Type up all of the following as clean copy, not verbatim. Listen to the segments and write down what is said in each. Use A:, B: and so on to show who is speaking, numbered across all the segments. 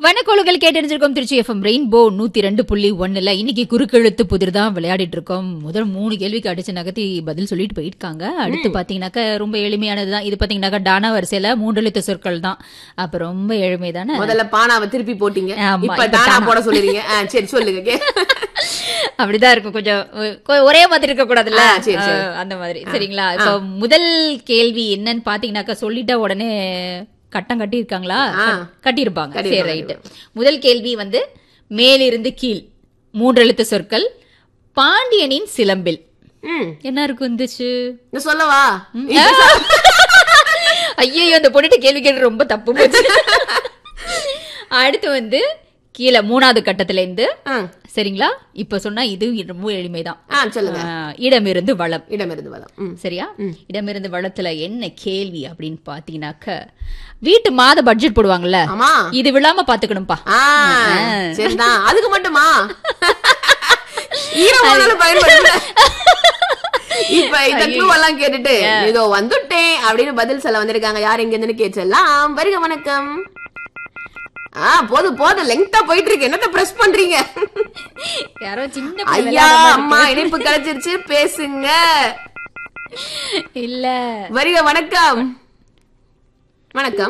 A: வணக்கோளுகள் கேட்டறிஞ்சிருக்கோம் Trichy FM rainbow 102.1. இன்னைக்கு குறுக்கெழுத்து புதிர் தான் விளையாடிட்டு இருக்கோம். முதல் 3 கேள்விக்கு அடிச்சு நகர்த்தி பதில் சொல்லிட்டு போயிருக்காங்க. அடுத்து பாத்தீங்கன்னாக்கா ரொம்ப எளிமையானதுதான். இது பாத்தீங்கன்னாக்கா டானா வரிசையில 3 எழுத்து சொற்கள் தான். அப்ப ரொம்ப எளிமைதானே.
B: முதல்ல பானாவை திருப்பி போட்டீங்க, இப்ப டானா போட சொல்லுறீங்க. சரி சொல்லுங்க.
A: அப்படிதான் இருக்கும், கொஞ்சம் ஒரே மாதிரி இருக்க கூடாதுல்ல, அந்த மாதிரி. சரிங்களா? இப்ப முதல் கேள்வி என்னன்னு பாத்தீங்கன்னாக்கா சொல்லிட்டா உடனே கட்டம் கட்டி இருக்காங்களா? கட்டியிருப்பாங்க. சரி, ரைட். முதல் கேள்வி வந்து மேலிருந்து கீழ் 3 எழுத்து சொற்கள். பாண்டியனின் சிலம்பில் என்ன இருக்கு வந்துச்சு
B: சொல்லவா?
A: ஐயோ, அந்த பொண்ணுட்டு கேள்வி கேட்டு ரொம்ப தப்பு போச்சு. அடுத்து வந்து கீழே 3வது கட்டத்துல இருந்து. சரிங்களா? இப்ப சொன்னா இது ரொம்ப எளிமைதான்.
B: சொல்லுங்க.
A: இடமிருந்து வளம்.
B: இடமிருந்து வளம்.
A: சரியா? இடமிருந்து வளத்துல என்ன கேள்வி அப்படின்னு பாத்தீங்கன்னாக்க, வீட்டு மாத பட்ஜெட் போடுவாங்கல்ல, இது விழாம பாத்துக்கணும்பா.
B: சரிதான். அதுக்கு மட்டுமா பயன்படுத்த? இப்ப இந்த க்ளூ எல்லாம் கேட்டுட்டு இதோ வந்துட்டேன் அப்படின்னு பதில் சொல்ல வந்திருக்காங்க. யார் எங்க இருந்து கேட்கலாம்? வருக, வணக்கம். போதும் லெங்தா போயிட்டு இருக்கு, என்னத்த பிரஸ் பண்றீங்க?
A: யாரோ சின்ன
B: ஐயா அம்மா இணைப்பு கிடைச்சிருச்சு, பேசுங்க.
A: இல்ல,
B: வருக, வணக்கம். வணக்கம்.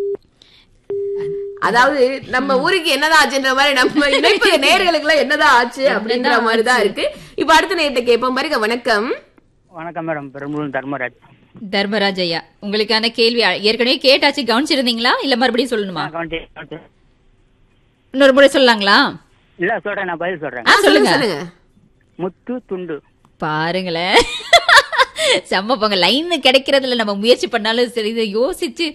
B: அதாவது நம்ம ஊருக்கு என்னதான் ஆச்சுன்ற மாதிரி நம்ம இணைப்பு நேர்களுக்கு எல்லாம் என்னதான் ஆச்சு அப்படின்ற மாதிரிதான் இருக்கு. இப்ப அடுத்த நேரத்தை கேட்போம். வருக, வணக்கம்.
C: வணக்கம் மேடம், பெரும்பலூர் தர்மராஜ்.
A: தர்மராஜ் ஐயா, உங்களுக்கான கேள்வி ஏற்கனவே கேட்டாச்சு, கவனிச்சிருந்தீங்களா இல்ல மறுபடியும் சொல்லணுமா? இன்னொரு முறை சொல்லலாங்களா?
C: இல்ல சொல்றேன், நான் பதில் சொல்றேன்.
B: சொல்லுங்க.
C: முத்து துண்டு.
A: பாருங்களேன், செம்ம போங்க. லைன் கிடைக்கிறதுல நம்ம முயற்சி பண்ணாலும் சரி, இதை யோசிச்சு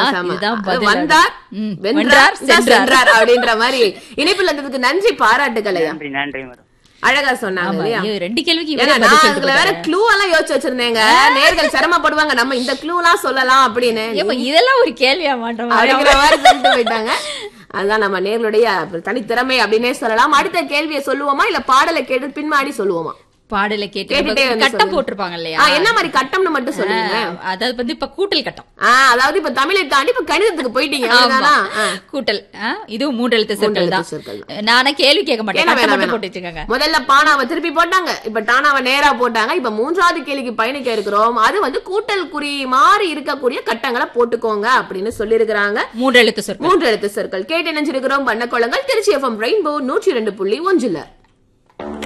B: அப்படின்ற மாதிரி இணைப்புல இருந்ததுக்கு நன்றி, பாராட்டுகள்.
C: நன்றி மேடம்.
B: அழகா சொன்னாங்க.
A: 2 கேள்விக்கு
B: வேற க்ளூ எல்லாம் யோசிச்சு வச்சிருந்தேங்க. நேர்கள் சிரமப்படுவாங்க, நம்ம இந்த க்ளூ எல்லாம் சொல்லலாம் அப்படின்னு.
A: இதெல்லாம் ஒரு கேள்வியா மாட்டோம்
B: அப்படிங்கிற மாதிரி சொல்லிட்டு போயிட்டாங்க. அதுதான் நம்ம நேர்களுடைய தனித்திறமை அப்படின்னே சொல்லலாம். அடுத்த கேள்வியை சொல்லுவோமா இல்ல பாடலை கேட்டு பின்மாடி சொல்லுவோமா?
A: பாடல கேட்டு கட்டம் போட்டிருப்பாங்க இல்லையா? என்ன
B: மாதிரி கட்டம்னு மட்டும் சொல்லுங்க.
A: அதாவது வந்து இப்ப கூட்டல் கட்டம்.
B: அதாவது இப்ப தமிழை தாண்டி இப்ப கணிதத்துக்கு போயிட்டீங்க.
A: கூட்டல். இதுவும் 3 எழுத்து சொற்கள் தான். நானே கேள்வி கேட்க மாட்டேன்.
B: முதல்ல பானாவை திருப்பி போட்டாங்க, இப்ப டானாவை நேரா போட்டாங்க. இப்ப 3வது கேள்விக்கு பயணிக்க இருக்கிறோம். அது வந்து கூட்டல் குறி மாறி இருக்கக்கூடிய கட்டங்களை போட்டுக்கோங்க அப்படின்னு சொல்லி இருக்கிறாங்க.
A: 3 எழுத்து சொற்கள்.
B: 3 எழுத்து சொற்கள் கேட்டு நினைச்சிருக்கிறோம். பண்ணக்கொள்ளுங்கள். Trichy FM rainbow 102.1.